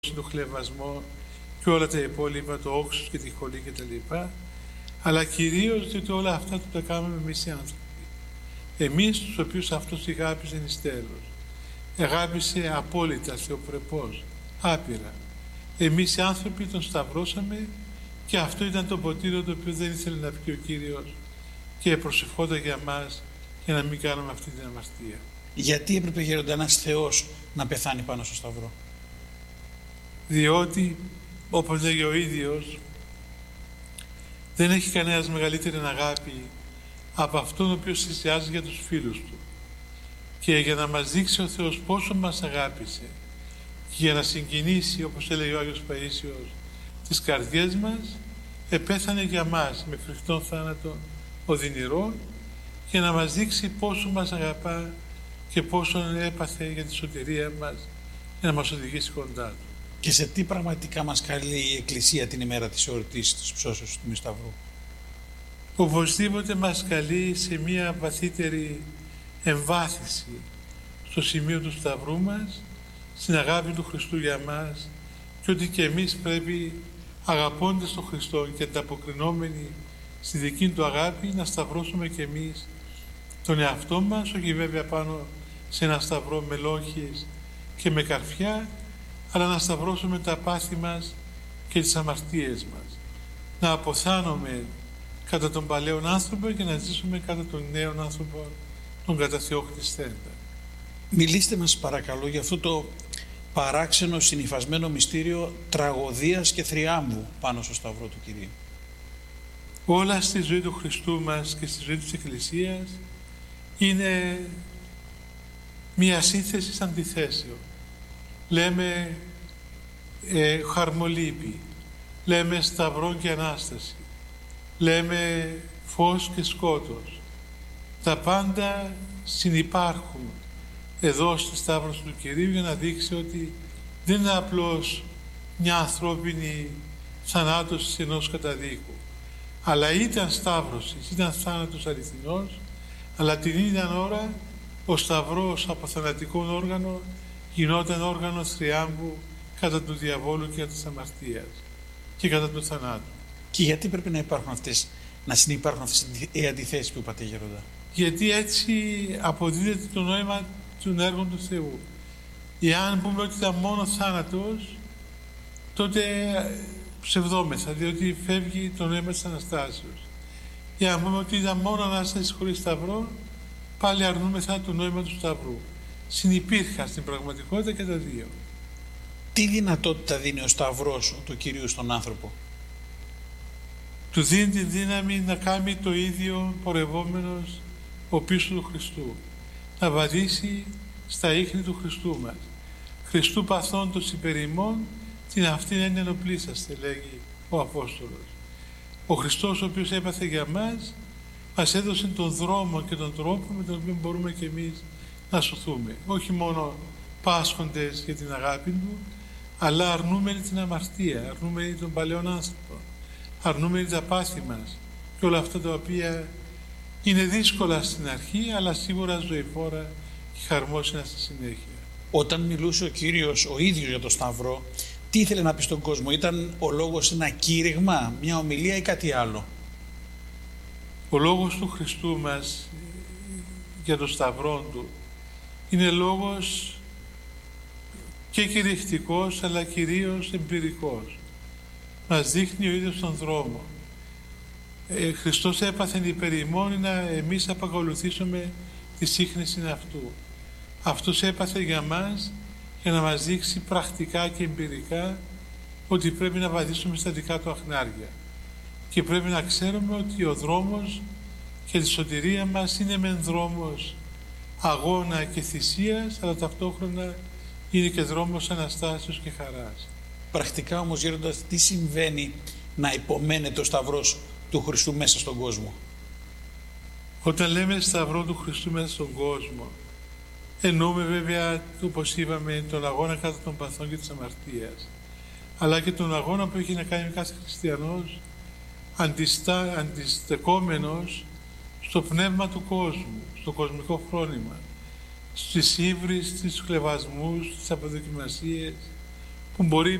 το χλευασμό και όλα τα υπόλοιπα, το όξος και τη χολή κτλ. Αλλά κυρίως διότι όλα αυτά το τα κάνουμε εμείς οι άνθρωποι. Εμείς τους οποίους αυτός αγάπησε εις τέλος. Αγάπησε απόλυτα, θεοπρεπώς, άπειρα. Εμείς οι άνθρωποι τον σταυρώσαμε και αυτό ήταν το ποτήριο το οποίο δεν ήθελε να πει ο Κύριος και προσευχόταν για μας για να μην κάνουμε αυτή την αμαρτία. Γιατί έπρεπε, Γέροντα, ένας Θεός να πεθάνει πάνω στο σταυρό? Διότι, όπως λέγει ο ίδιος, δεν έχει κανένας μεγαλύτερη αγάπη από αυτόν ο οποίος θυσιάζει για τους φίλους του. Και για να μας δείξει ο Θεός πόσο μας αγάπησε και για να συγκινήσει, όπως έλεγε ο Άγιος Παΐσιος, τις καρδιές μας, επέθανε για μας με φρικτόν θάνατο οδυνηρό για να μας δείξει πόσο μας αγαπά και πόσο έπαθε για τη σωτηρία μας για να μας οδηγήσει κοντά του. Και σε τι πραγματικά μας καλεί η Εκκλησία την ημέρα της εορτής της ψώσεως του Τιμίου Σταυρού? Οπωσδήποτε μας καλεί σε μια βαθύτερη εμβάθυνση στο σημείο του Σταυρού μας, στην αγάπη του Χριστού για μας και ότι και εμείς πρέπει, αγαπώντας τον Χριστό και ανταποκρινόμενοι στη δική του αγάπη, να σταυρώσουμε και εμείς τον εαυτό μας, όχι βέβαια πάνω σε ένα σταυρό με λόγχες και με καρφιά, αλλά να σταυρώσουμε τα πάθη μας και τις αμαρτίες μας. Να αποθάνουμε κατά τον παλαιόν άνθρωπο και να ζήσουμε κατά τον νέον άνθρωπο, τον κατά Θεό χτιστέντα. Μιλήστε μας παρακαλώ για αυτό το παράξενο συνυφασμένο μυστήριο τραγωδίας και θριάμβου πάνω στο σταυρό του Κυρίου. Όλα στη ζωή του Χριστού μας και στη ζωή της Εκκλησίας είναι μια σύνθεση αντιθέσεων. Λέμε χαρμολύπη, λέμε σταυρό και Ανάσταση, λέμε φως και σκότος. Τα πάντα συνυπάρχουν εδώ στη σταύρωση του Κυρίου για να δείξει ότι δεν είναι απλώς μια ανθρώπινη θανάτωση ενός καταδίκου, αλλά ήταν σταύρωση, ήταν θάνατος αληθινός, αλλά την ίδια ώρα ο σταυρός από θανατικό όργανο γινόταν όργανο θριάμβου κατά του διαβόλου και κατά της αμαρτίας και κατά του θανάτου. Και γιατί πρέπει να συνυπάρχουν αυτές οι αντιθέσεις που είπατε, Γέροντα? Γιατί έτσι αποδίδεται το νόημα των έργων του Θεού. Εάν πούμε ότι ήταν μόνο θάνατος, τότε ψευδόμεθα, διότι φεύγει το νόημα της Αναστάσεως. Εάν πούμε ότι ήταν μόνο Ανάσταση χωρίς σταυρό, πάλι αρνούμεθα το νόημα του σταυρού. Συνυπήρχαν στην πραγματικότητα και τα δύο. Τι δυνατότητα δίνει ο σταυρός του Κυρίου στον άνθρωπο? Του δίνει τη δύναμη να κάνει το ίδιο πορευόμενος ο πίσω του Χριστού. Να βαδίσει στα ίχνη του Χριστού μας. Χριστού παθόντος υπερ ημών, την αυτήν εν ενοπλήσαστε, λέγει ο Απόστολος. Ο Χριστός ο οποίος έπαθε για μας έδωσε τον δρόμο και τον τρόπο με τον οποίο μπορούμε και εμείς να σωθούμε. Όχι μόνο πάσχοντες για την αγάπη του, αλλά αρνούμενοι την αμαρτία, αρνούμενοι τον παλαιόν άνθρωπο, αρνούμενοι τα πάθη μας και όλα αυτά τα οποία είναι δύσκολα στην αρχή, αλλά σίγουρα ζωηφόρα και χαρμόσυνα στη συνέχεια. Όταν μιλούσε ο Κύριος ο ίδιος για το Σταυρό, τι ήθελε να πει στον κόσμο? Ήταν ο λόγος ένα κήρυγμα, μια ομιλία ή κάτι άλλο? Ο λόγος του Χριστού μας για το Σταυρό του είναι λόγος και κηρυχτικός, αλλά κυρίως εμπειρικός. Μας δείχνει ο ίδιος τον δρόμο. Χριστός έπαθε υπερ ημών να εμείς απακολουθήσουμε τη σύχνηση αυτού. Αυτός έπαθε για μας για να μας δείξει πρακτικά και εμπειρικά ότι πρέπει να βαδίσουμε στα δικά του αχνάρια και πρέπει να ξέρουμε ότι ο δρόμος και τη σωτηρία μας είναι μεν δρόμος αγώνα και θυσίας, αλλά ταυτόχρονα είναι και δρόμος Αναστάσεως και χαράς. Πρακτικά όμως, Γέροντα, τι συμβαίνει να υπομένεται ο Σταυρός του Χριστού μέσα στον κόσμο? Όταν λέμε Σταυρό του Χριστού μέσα στον κόσμο, εννοούμε βέβαια, όπως είπαμε, τον αγώνα κατά των παθών και της αμαρτίας, αλλά και τον αγώνα που έχει να κάνει με κάθε χριστιανός αντιστεκόμενος στο πνεύμα του κόσμου, στο κοσμικό φρόνημα, στις ύβρις, στις χλευασμούς, στις αποδοκιμασίες που μπορεί